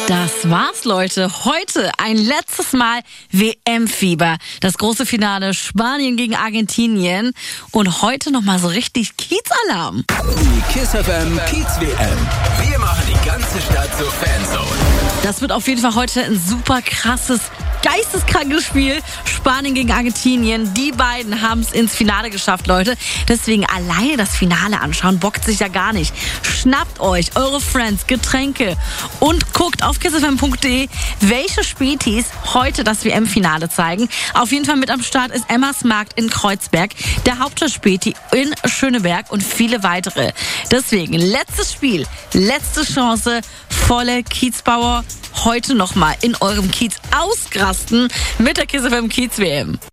Das war's, Leute. Heute ein letztes Mal WM-Fieber. Das große Finale Spanien gegen Argentinien. Und heute nochmal so richtig Kiez-Alarm. Die Kiss FM Kiez-WM. Wir machen die ganze Stadt zur Fanzone. Das wird auf jeden Fall heute ein super krasses, geisteskrankes Spiel. Spanien gegen Argentinien. Die beiden haben es ins Finale geschafft, Leute. Deswegen alleine das Finale anschauen, bockt sich ja gar nicht. Schnappt euch eure Friends, Getränke und guckt auf kissfm.de, welche Spätis heute das WM-Finale zeigen. Auf jeden Fall mit am Start ist Emmas Markt in Kreuzberg, der Hauptstadtspäti in Schöneberg und viele weitere. Deswegen letztes Spiel, letzte Chance, volle Kiezbauer. Heute nochmal in eurem Kiez ausrasten mit der Kiss FM Kiez WM.